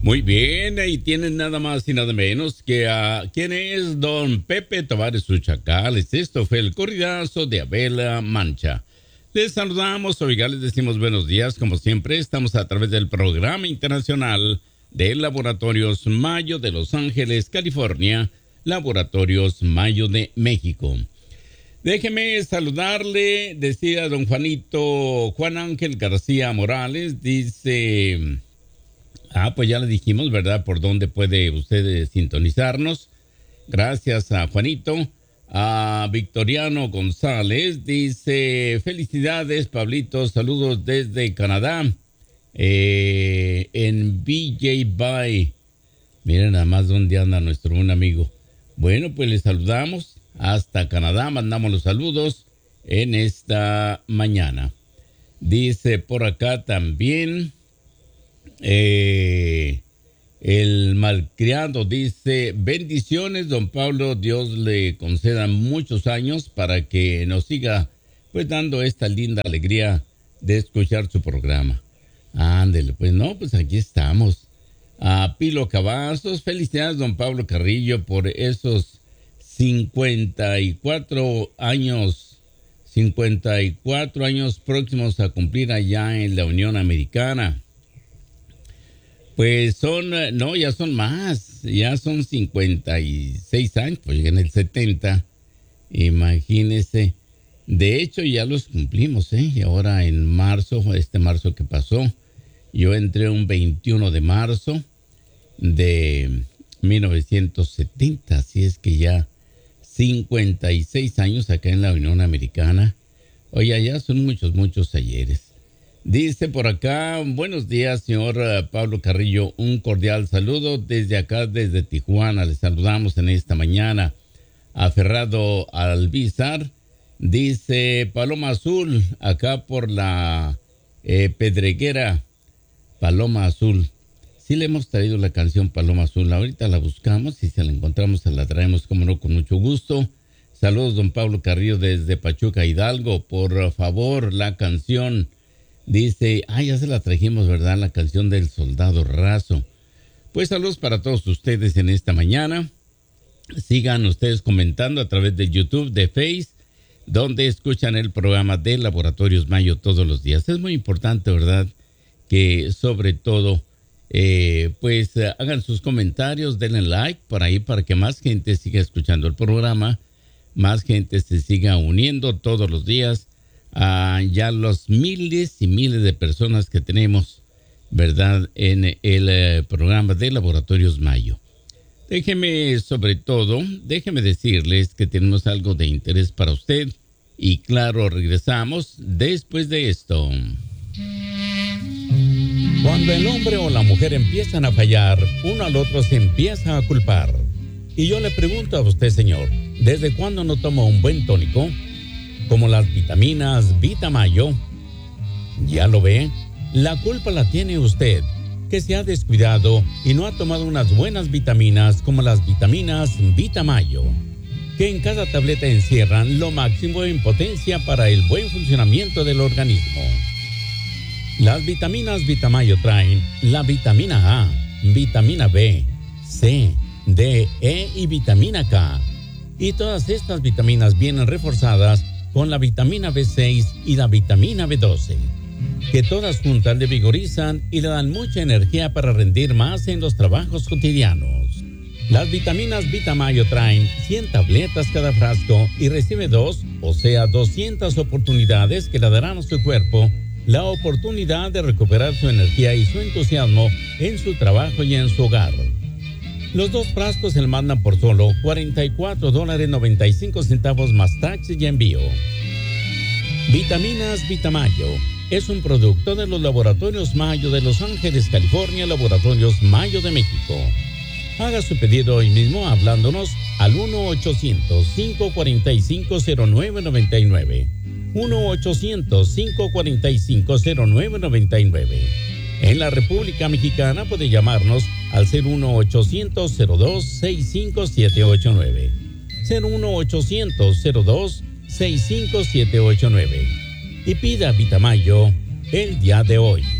Muy bien, ahí tienen nada más y nada menos que a quien es don Pepe Tavares Uchacales. Esto fue el corridazo de Abela Mancha. Les saludamos, oiga, les decimos buenos días. Como siempre, estamos a través del Programa Internacional de Laboratorios Mayo de Los Ángeles, California, Laboratorios Mayo de México. Déjeme saludarle, decía don Juan Ángel García Morales, dice... pues ya le dijimos, ¿verdad? Por dónde puede usted sintonizarnos. Gracias a Juanito. A Victoriano González dice, felicidades, Pablito, saludos desde Canadá, en BJ Bay. Miren nada más dónde anda nuestro buen amigo. Bueno, pues le saludamos hasta Canadá, mandamos los saludos en esta mañana. Dice por acá también... el malcriado dice, bendiciones, don Pablo, Dios le conceda muchos años para que nos siga pues dando esta linda alegría de escuchar su programa. Ándele, pues no, pues aquí estamos. A Pilo Cavazos, felicidades, don Pablo Carrillo, por esos 54 años próximos a cumplir allá en la Unión Americana. Pues ya son más, ya son 56 años, pues en el 70, imagínese. De hecho, ya los cumplimos, y ahora en marzo, este marzo que pasó, yo entré un 21 de marzo de 1970, así es que ya 56 años acá en la Unión Americana. Oye, ya son muchos ayeres. Dice por acá, buenos días, señor Pablo Carrillo, un cordial saludo desde acá, desde Tijuana. Les saludamos en esta mañana. Aferrado Albizar, dice Paloma Azul, acá por la Pedreguera, Paloma Azul. Sí le hemos traído la canción Paloma Azul, ahorita la buscamos y si la encontramos se la traemos, como no, con mucho gusto. Saludos, don Pablo Carrillo, desde Pachuca, Hidalgo. Por favor, la canción... Dice, ya se la trajimos, ¿verdad? La canción del Soldado Raso. Pues saludos para todos ustedes en esta mañana. Sigan ustedes comentando a través de YouTube, de Face, donde escuchan el programa de Laboratorios Mayo todos los días. Es muy importante, ¿verdad? Que sobre todo, hagan sus comentarios, denle like por ahí para que más gente siga escuchando el programa, más gente se siga uniendo todos los días. Ya los miles y miles de personas que tenemos, ¿verdad?, en el programa de Laboratorios Mayo. Déjeme decirles que tenemos algo de interés para usted y claro, regresamos después de esto. Cuando el hombre o la mujer empiezan a fallar, uno al otro se empieza a culpar. Y yo le pregunto a usted, señor, ¿desde cuándo no toma un buen tónico? Como las vitaminas Vitamayo. Ya lo ve, la culpa la tiene usted, que se ha descuidado y no ha tomado unas buenas vitaminas como las vitaminas Vitamayo, que en cada tableta encierran lo máximo en potencia para el buen funcionamiento del organismo. Las vitaminas Vitamayo traen la vitamina A, vitamina B, C, D, E y vitamina K. Y todas estas vitaminas vienen reforzadas con la vitamina B6 y la vitamina B12, que todas juntas le vigorizan y le dan mucha energía para rendir más en los trabajos cotidianos. Las vitaminas Vitamayo traen 100 tabletas cada frasco y recibe 2, o sea 200 oportunidades que le darán a su cuerpo la oportunidad de recuperar su energía y su entusiasmo en su trabajo y en su hogar. Los 2 frascos se le mandan por solo $44.95 más taxes y envío. Vitaminas Vitamayo es un producto de los Laboratorios Mayo de Los Ángeles, California, Laboratorios Mayo de México. Haga su pedido hoy mismo hablándonos al 1-800-545-0999. 1-800-545-0999. En la República Mexicana puede llamarnos al 01800-02-65789. 01800-02-65789. Y pida Vitamayo el día de hoy.